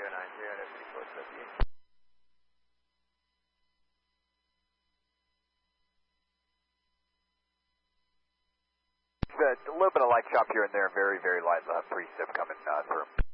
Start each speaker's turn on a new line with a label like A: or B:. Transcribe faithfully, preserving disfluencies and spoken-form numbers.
A: nine zero, that's pretty close up here.
B: A little bit of light chop here and there, very, very light uh, precip coming uh, through.